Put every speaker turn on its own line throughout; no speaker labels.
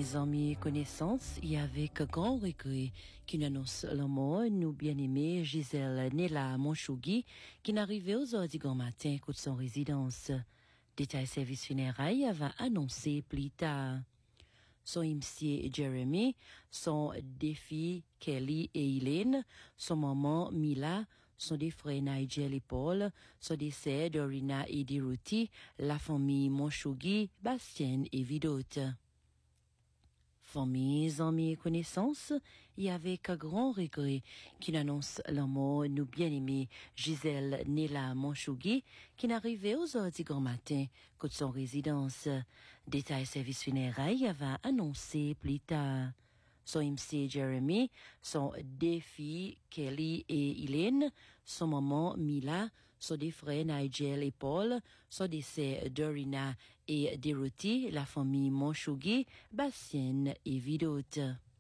Familles, amis et connaissances, et avec grand regret qui annonce la mort, nous bien-aimés Gisèle Nella Monchougui, qui n'arrivait aux heures du grand matin de son résidence. Détail service funérailles va annoncer plus tard. Son imsier Jeremy, son défi Kelly et Hélène, son maman Mila, son des frères Nigel et Paul, son décès Dorina et Diruti, la famille Monchougui, Bastien et Vidote. Familles, amis et connaissances, et avec un grand regret qui annonce la mort nous bien-aimés Gisèle Nella Monchougui, qui n'arrivait aux heures du grand matin de son résidence. Détail service funérailles va annoncer plus tard. Son MC Jeremy, son défi Kelly et Hélène, son maman Mila, son des frères Nigel et Paul, son décès Dorina et Diruti, la famille Monchougui, Bastien et Vidote.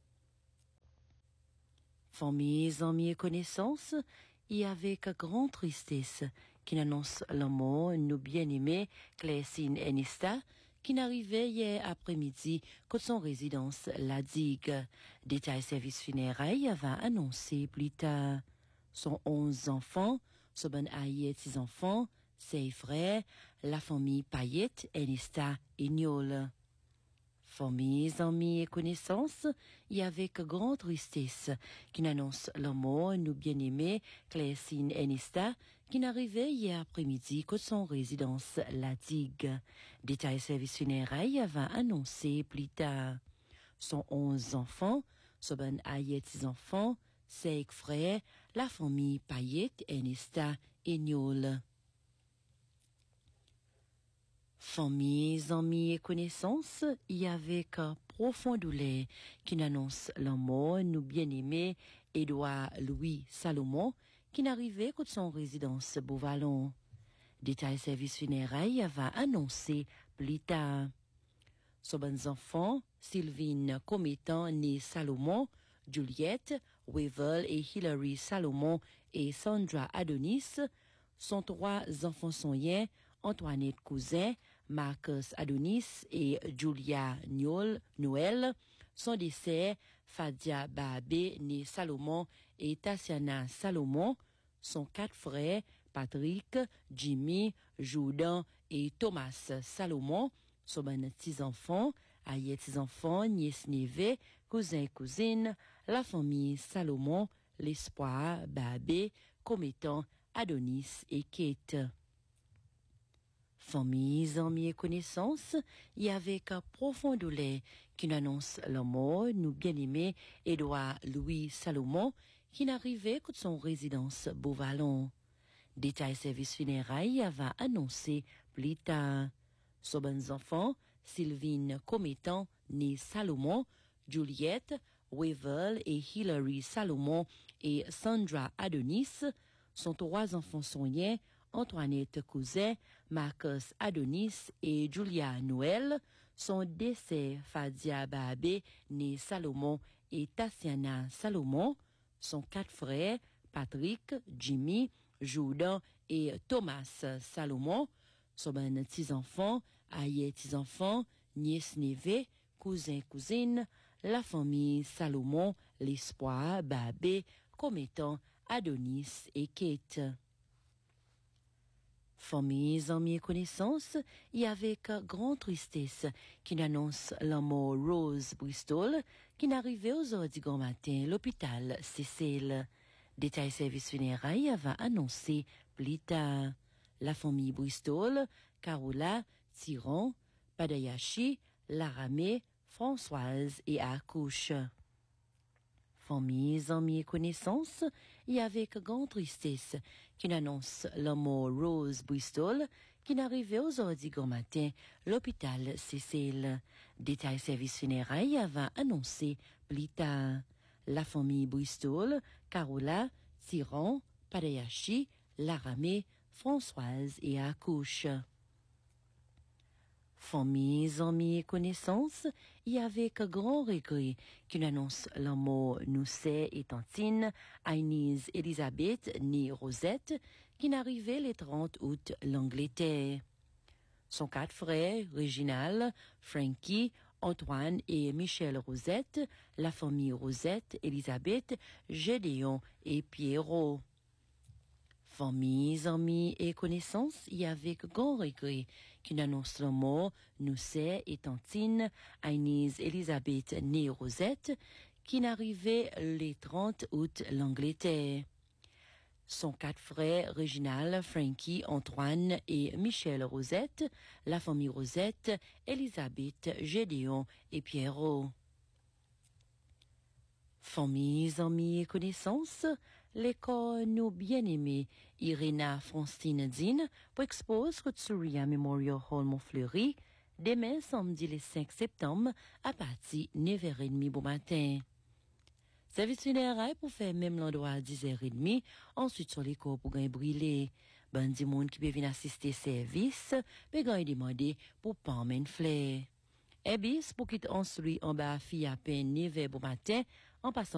Familles, amis et connaissances, et avec grande tristesse, qui annonce la mort nous bien-aimés Clécine Enista, qui n'arrivait hier après-midi que son résidence la digue. Détail service funérailles va annoncer plus tard. Son 11 enfants, son bon aïe 6 enfants, ses frères, la famille Payette, Enista et Niol. Familles, amis et connaissances, et avec grande tristesse, qui annonce la mort nous bien-aimés Clécine Enista, qui n'arrivait hier après-midi que son résidence la digue. Détail service funérailles va annoncer plus tard. Son 11 enfants, son bon aïe 6 enfants, ses frères, la famille Payette, Enista et Niol. Familles, amis et connaissances, et avec un profond douleur qui annonce la mort nous bien-aimés Édouard Louis Salomon, qui n'arrivait que de son résidence Beauvallon. Détail service funérailles va annoncer plus tard. Son bons enfants, Sylvine Cométan née Salomon, Juliette, Wevel et Hilary Salomon et Sandra Adonis, sont 3 enfants sonniers, Antoinette Cousin, Marcus Adonis et Julia Noël, son décès, Fadia Babé, née Salomon, et Tatiana Salomon, son 4 frères, Patrick, Jimmy, Jordan et Thomas Salomon, son 6 enfants, Ayet 6 enfants, nièce neveu, cousin et cousine, la famille Salomon, l'espoir, Babé, Cométan, Adonis et Kate. Familles, amis et connaissances, et avec un profond douleur qui annonce la mort nous bien-aimés Édouard Louis Salomon, qui n'arrivait que de son résidence Beauvallon. Détail service funérailles va annoncer plus tard. Son bons enfants, Sylvine Cométan, née Salomon, Juliette, Wevel et Hilary Salomon et Sandra Adonis, sont 3 enfants sonniers, Antoinette Cousin, Marcus Adonis et Julia Noël, son décès Fadia Babé, née Salomon et Tatiana Salomon, son 4 frères, Patrick, Jimmy, Jordan et Thomas Salomon, son 6 enfants, Ayet 6 enfants, nièce neveu, cousin cousine, la famille Salomon, l'espoir, Babé, Cométan, Adonis et Kate. Familles, amis et connaissances, et avec grande tristesse, qui annonce la mort Rose Bristol, qui n'arrivait aux heures du grand matin l'hôpital Cécile. Détail service funérailles va annoncer plus tard. La famille Bristol, Carola, Tyron, Padayashi, Laramé, Françoise et Accouche. Familles, amis et connaissances, et avec grande tristesse, qui annonce la mort Rose Bristol, qui n'arrivait aux heures du grand matin l'hôpital Cécile. Détail service funérailles va annoncer plus tard. La famille Bristol, Carola, Tyron, Padayashi, Laramé, Françoise et Accouche. Familles, amis et connaissances, et avec grand regret qui annonce la mort nous et tantine Agnès Elisabeth née Rosette, qui n'arrivait le 30 août l'Angleterre. Son 4 frères, Reginald, Frankie, Antoine et Michel Rosette, la famille Rosette, Elisabeth, Gédéon et Pierrot. Familles, amis et connaissances, y avec grand regret qu'une annonce la mort, nous sait et tantine, Agnès Elisabeth née Rosette, qui n'arrivait le 30 août l'Angleterre. Son 4 frères, Réginald, Frankie, Antoine et Michel Rosette, la famille Rosette, Elisabeth, Gédéon et Pierrot. Familles, amis et connaissances, l'école nous bien-aimés Irina Francine Dine pour expose Rotsuria Memorial Hall Montfleury demain samedi le 5 septembre à partir de 9h30 bon matin. Service funéraire pour faire même l'endroit à 10h30, ensuite sur les corps pour gagner brûler. Ben du monde qui peut venir assister service, peut gagner demander pour pas emmener fleur. Ebis pour quitter ensuite en bas fille à peine 9h bon matin, en passant